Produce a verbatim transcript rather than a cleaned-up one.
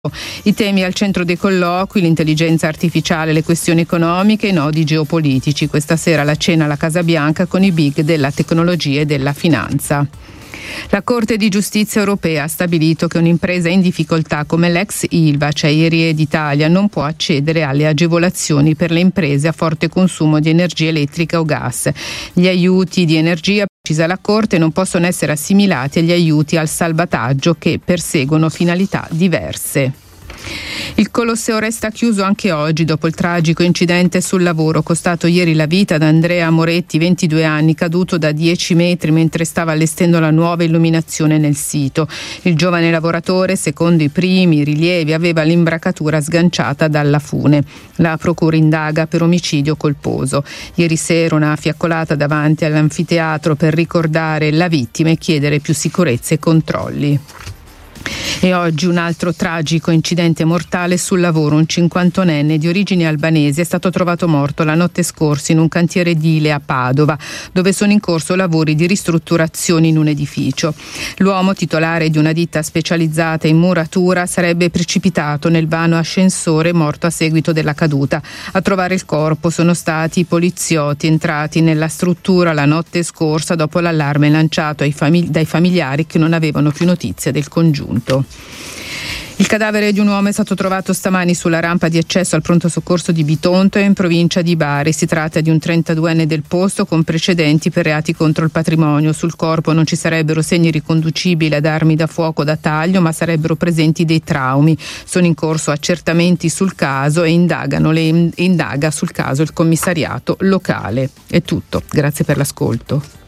I temi al centro dei colloqui: l'intelligenza artificiale, le questioni economiche, i nodi geopolitici. Questa sera la cena alla Casa Bianca con i big della tecnologia e della finanza. La Corte di Giustizia europea ha stabilito che un'impresa in difficoltà come l'ex Ilva, Acciaierie d'Italia, non può accedere alle agevolazioni per le imprese a forte consumo di energia elettrica o gas. Gli aiuti di energia, precisa la Corte, non possono essere assimilati agli aiuti al salvataggio che perseguono finalità diverse. Il Colosseo resta chiuso anche oggi dopo il tragico incidente sul lavoro costato ieri la vita ad Andrea Moretti, ventidue anni, caduto da dieci metri mentre stava allestendo la nuova illuminazione nel sito. Il giovane lavoratore, secondo i primi rilievi, aveva l'imbracatura sganciata dalla fune. La procura indaga per omicidio colposo. Ieri sera una fiaccolata davanti all'anfiteatro per ricordare la vittima e chiedere più sicurezza e controlli. E oggi un altro tragico incidente mortale sul lavoro. Un cinquantunenne di origini albanesi è stato trovato morto la notte scorsa in un cantiere edile a Padova, dove sono in corso lavori di ristrutturazione in un edificio. L'uomo, titolare di una ditta specializzata in muratura, sarebbe precipitato nel vano ascensore, morto a seguito della caduta. A trovare il corpo sono stati i poliziotti entrati nella struttura la notte scorsa dopo l'allarme lanciato ai famig- dai familiari che non avevano più notizia del congiunto. Il cadavere di un uomo è stato trovato stamani sulla rampa di accesso al pronto soccorso di Bitonto in provincia di Bari. Si tratta di un trentaduenne del posto con precedenti per reati contro il patrimonio. Sul corpo non ci sarebbero segni riconducibili ad armi da fuoco o da taglio, ma sarebbero presenti dei traumi. Sono in corso accertamenti sul caso e indagano le, indaga sul caso il commissariato locale. È tutto. Grazie per l'ascolto.